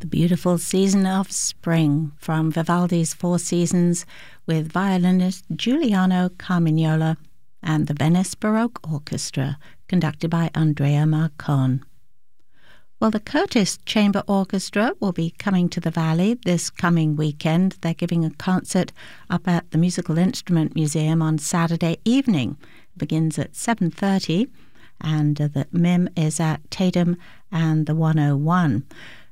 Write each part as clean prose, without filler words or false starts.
The beautiful season of spring from Vivaldi's Four Seasons with violinist Giuliano Carmignola and the Venice Baroque Orchestra, conducted by Andrea Marcon. Well, the Curtis Chamber Orchestra will be coming to the Valley this coming weekend. They're giving a concert up at the Musical Instrument Museum on Saturday evening. It begins at 7:30, and the MIM is at Tatum and the 101.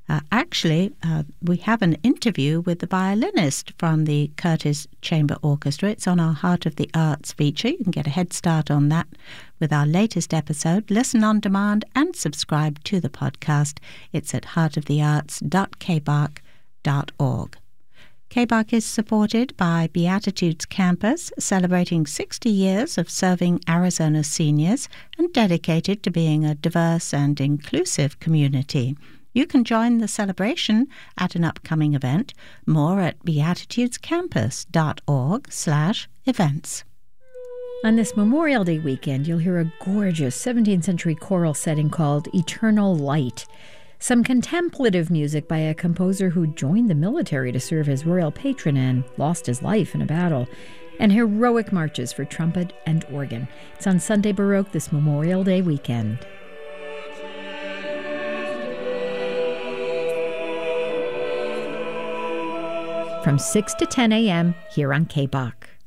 We have an interview with the violinist from the Curtis Chamber Orchestra. It's on our Heart of the Arts feature. You can get a head start on that with our latest episode. Listen on demand and subscribe to the podcast. It's at heartofthearts.kbark.org. KBARK is supported by Beatitudes Campus, celebrating 60 years of serving Arizona seniors and dedicated to being a diverse and inclusive community. You can join the celebration at an upcoming event. More at beatitudescampus.org/events. On this Memorial Day weekend, you'll hear a gorgeous 17th century choral setting called Eternal Light. Some contemplative music by a composer who joined the military to serve as royal patron and lost his life in a battle. And heroic marches for trumpet and organ. It's on Sunday Baroque this Memorial Day weekend. From 6 to 10 a.m. here on KBARK.